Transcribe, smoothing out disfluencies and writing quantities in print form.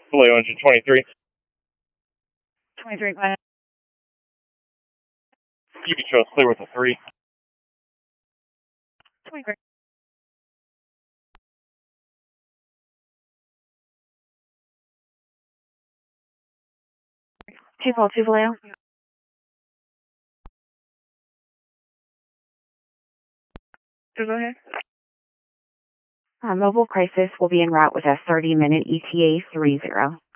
Vallejo engine 23. 23, go ahead. You can show us clear with a 3. 23. Two Paul, 2 Vallejo. So go ahead. Mobile Crisis will be en route with a 30-minute ETA 30.